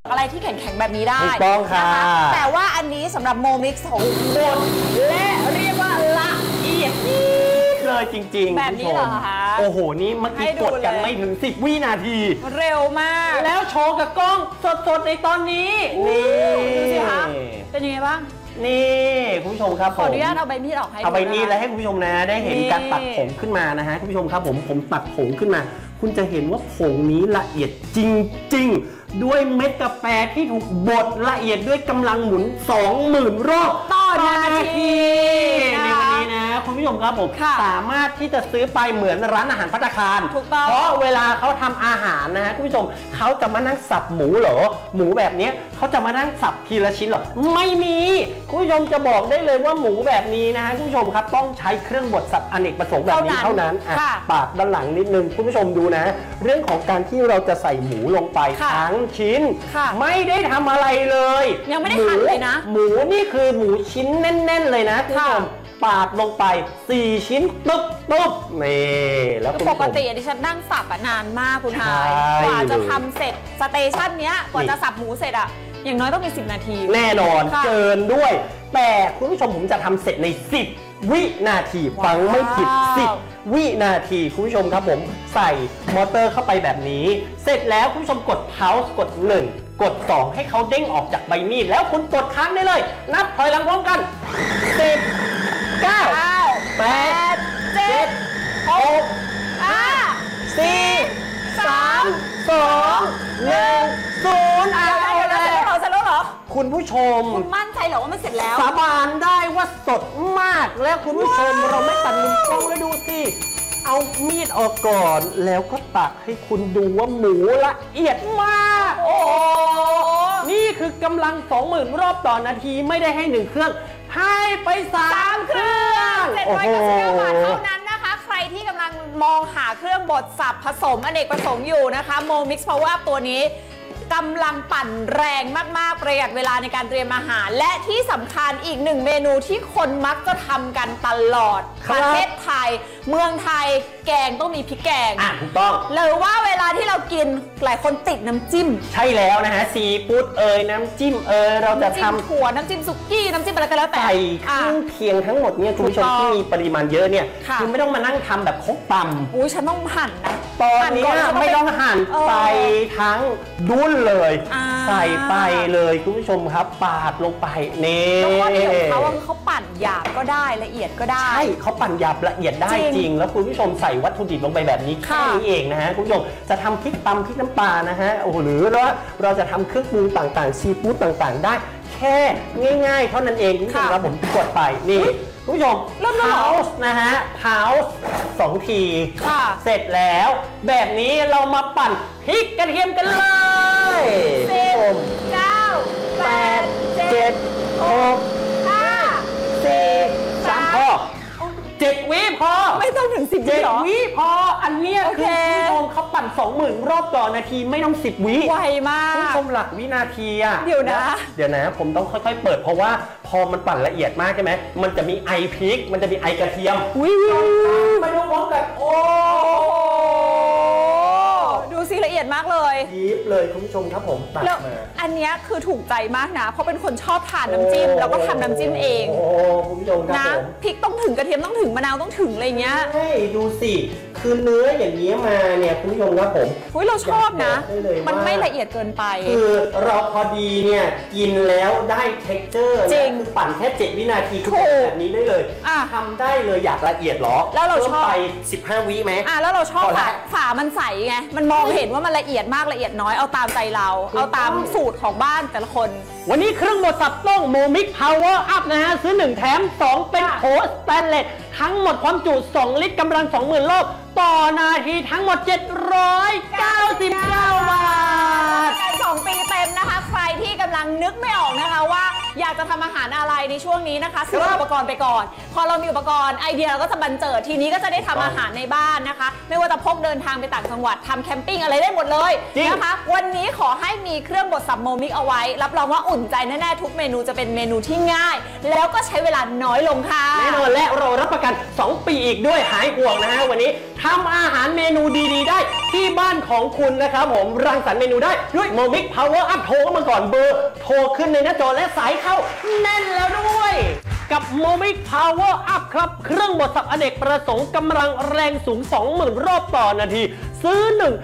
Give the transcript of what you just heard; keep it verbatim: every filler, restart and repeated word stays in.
อะไรที่แข็งๆแบบนี้ได้ถูกต้องค่ะนะคะแต่ว่าอันนี้สำหรับโมมิกซ์ของบดและเรียกว่าละเอียดเลยจริงๆแบบนี้เหรอคะโอ้โหนี่เมื่อกี้ให้ดูกดกันเลยไม่ถึงสิบวินาทีเร็วมากแล้วโชว์กับกล้องสดๆในตอนนี้นี่ดูสิคะเป็นยังไงบ้างนี่คุณผู้ชมครับขออนุญาตเอาใบมีดออกให้เอาใบมีดดูแล้วให้คุณผู้ชมนะได้เห็นนี่การตัดผงขึ้นมานะฮะคุณผู้ชมครับผมผมตัดผงขึ้นมา คุณจะเห็นว่าผงนี้ละเอียดจริงๆ ด้วยเม็ดกาแฟที่ถูกบดละเอียดด้วยกำลังหมุน สองหมื่น รอบต่อนาทีในวันนี้นะคุณผู้ชมครับผมค่ะสามารถที่จะซื้อไปเหมือนร้านอาหารภัตตาคารถูกต้องเพราะเวลาเขาทำอาหารนะฮะคุณผู้ชมเขาจะมานั่งสับหมูเหรอหมูแบบนี้เขาจะมานั่งสับทีละชิ้นเหรอไม่มีคุณผู้ชมจะบอกได้เลยว่าหมูแบบนี้นะฮะคุณผู้ชมครับต้องใช้เครื่องบดสับอเนกประสงค์แบบนี้เท่านั้นอ่ะค่ะปาดด้านหลังนิดนึงคุณผู้ชมดูนะ เรื่องของการที่เราจะใส่หมูลงไปค่ะทั้งชิ้นค่ะไม่ได้ทำอะไรเลยยังไม่ได้หั่นเลยนะหมูนี่คือหมูชิ้นแน่น ๆเลยนะคุณผู้ชมปาดลงไปสี่ชิ้นตุ๊บตุ๊บนี่แล้วคุณปผู้ชกมติดิฉันนั่งสับอะนานมากคุณใช่ทายกว่าจะทำเสร็จสเตชันเนี้ยกว่าจะสับหมูเสร็จอะอย่างน้อยต้องมีสิบนาทีแน่นอนค่ะเกินด้วย แต่คุณผู้ชมผมจะทำเสร็จในสิบวินาทีฟังไม่ผิดว้าวสิบวินาทีคุณผู้ชมครับผมใส่มอเตอร์เข้าไปแบบนี้ เสร็จแล้วคุณผู้ชมกด pause กดหนึ่งกดสองให้เขาเด้งออกจากใบมีดแล้วคุณกดค้างได้เลย นับถอยหลังพร้อมกันสิบ เก้า แปดเจ็ดหกห้าสี่ สาม สอง หนึ่ง ศูนย์เดี๋ยวเอาเดี๋ยวเลเดี๋ยวย เสร็จแล้วเหรอเสร็จแล้วเหรอคุณผู้ชมคุณมั่นใจเหรอว่ามันเสร็จแล้วสาบานได้ว่าสดมากแล้วคุณผู้ชมว้าวเราไม่ตัดมุมกล้องแล้วดูสิเอามีดออกก่อนแล้วก็ตักให้คุณดูว่าหมูละเอียดมาก โอ้โหนี่คือกำลัง สองหมื่น รอบต่อนาทีไม่ได้ให้หนึ่งเครื่อง ให้ไปสามเครื่องเจ็ดโอ้ร้อยโหเก้าสิบเก้าบาทเท่านั้นนะคะ ใครที่กำลังมองหาเครื่องบดสับผสมอเนกประสงค์อยู่นะคะ Mo Mix Power Up ตัวนี้กำลังปั่นแรงมากๆประหยัดเวลาในการเตรียมอาหาร และที่สำคัญอีกหนึ่งเมนูที่คนมักจะทำกันตลอดคปรับระเทศไทย เมืองไทยแกงต้องมีพริกแกงอ่ะถูกต้องหรือว่าเวลาที่เรากินหลายคนติดน้ำจิ้มใช่แล้วนะฮะซีฟู้ดเอ่ยน้ำจิ้มเอ่ยเราจะน้ำทำจิ้มถั่วน้ำจิ้มสุกี้น้ำจิ้มอะไรก็แล้วแต่ใส่เคอ่ะรื่องเคียงทั้งหมดเนี่ยคุณผู้ชมถูกต้องที่มีปริมาณเยอะเนี่ยค่ะณไม่ต้องมานั่งทำแบบครกตำอุ้ยฉันต้องหั่นนะตอนหั่นี้ก่แล้วก็ไม่ต้องหั่นเออใส่ทั้งดุ้นเลยอ่าใส่ไปเลยคุณผู้ชมครับปาดลงไปนี่แล้วข้อดีของเขาอะคือเขาปั่นหยาบก็ได้ละเอียดก็ได้ใช่เขาปั่นหยาบละเอียดได้จริงจริง แล้วคุณผู้ชมใส่วัตถุดิบลงไปแบบนี้แค่ค่ะนี้เองนะฮะคุณผู้ชมจะทำพริกตำพริกน้ำปลานะฮะโอ้โหหรือว่าเราจะทำเครื่องปรุงต่างๆซีฟู้ดต่างๆ ได้แค่ง่ายๆ เท่านั้นเองคุณผู้ชมครับผมกดไปนี่คุณผู้ชมเริ่มแล้วเหรอ pause นะฮะ pause สองทีค่ะเสร็จแล้วแบบนี้เรามาปั่นพริกกระเทียมกันเลยสิบผมเก้าแปแปดดเจ็เจ็ดดหกห้าสี่สามพอเจ็ดวิพอไม่ต้องถึงสิบวิเจ็ดหรอวิพออันเนี้ยโอคืเคอคุณผู้ชมเขาปั่น สองหมื่น รอบต่อนาทีไม่ต้องสิบวิไวมาคุณกผู้ชมหลักวินาทีอ่ะเดี๋ยวนะเดี๋ยวนะผมต้องค่อยๆเปิดเพราะว่าพอมันปั่นละเอียดมากใช่ไหมมันจะมีไอพริก มันจะมีไอกระเทียมวิวไม่ต้องพร้อมกันโอ้ดูสิละเอียดมากเลยยิบเลยคุณผู้ชมครับผมตัดแล้วมาอันเนี้ยคือถูกใจมากนะ เพราะเป็นคนชอบทานน้ำจิ้ม แล้วก็ทำน้ำจิ้มเองโอ้คุณผู้ชมครับนะผมพริกต้องถึงกระเทียมต้องถึงมะนาวต้องถึงอะไรเงี้ยใช่ดูสิคือเนื้ออย่างนี้มาเนี่ยคุณผู้ชมครับผมอุ้ยเราชอบนะอยากบอกได้เลยว่ามัมันไม่ละเอียดเกินไปคือเราพอดีเนี่ยกินแล้วได้เท็กเจอร์จริงคือปั่นแค่เจ็ดวินาทีคือถูกแบบนี้ได้เลยอ่ะทำได้เลยอยากละเอียดเหรอแล้วเราชอบพิ่มไปสิบห้าวิไหมอ่ะแล้วเราชอบพอละฝาฝามันใสไง มันมองเห็นว่ามันละเอียดมากละเอียดน้อย เอาตามใจเราถูกต้องเอาตามสูตรของบ้านแต่ละคนวันนี้เครื่องบดสับต้องโมมิกพาวเวอร์อัพนะฮะ ซื้อหนึ่งแถมสองเป็นโถสแตนเลสทั้งหมดความจุสองลิตรกำลัง สองหมื่น รอบต่อนาทีทั้งหมด เจ็ดร้อยเก้าสิบเก้า บาทสองปีเต็มนะคะ ใครที่กำลังนึกไม่ออกนะคะว่าอยากจะทำอาหารอะไรในช่วงนี้นะคะซื้ออุปกรณ์ไปก่อน พอเรามีอุปกรณ์ไอเดียเราก็จะบันเจิดทีนี้ก็จะได้ทำอาหารในบ้านนะคะ ไม่ว่าจะพกเดินทางไปต่างจังหวัดทำแคมปิ้งอะไรได้หมดเลยนะคะ วันนี้ขอให้มีเครื่องบดสับโมมิกเอาไว้รับรองว่าอุ่นใจแน่ๆทุกเมนูจะเป็นเมนูที่ง่าย แล้วก็ใช้เวลาน้อยลงค่ะแน่นอนและเรารับประกันสองปีอีกด้วยหายห่วงนะฮะวันนี้ทำอาหารเมนูดีๆได้ที่บ้านของคุณนะครับผมรังสรรค์เมนูได้ด้วยโมมิกพาวเวอร์อัพโทรมาก่อนเบอร์โทรขึ้นในหน้าจอและสายเข้าแน่นแล้วด้วยกับโมมิกพาวเวอร์อัพครับเครื่องบดสับอเนกประสงค์กำลังแรงสูง สองหมื่น รอบต่อนาทีซื้อหนึ่ง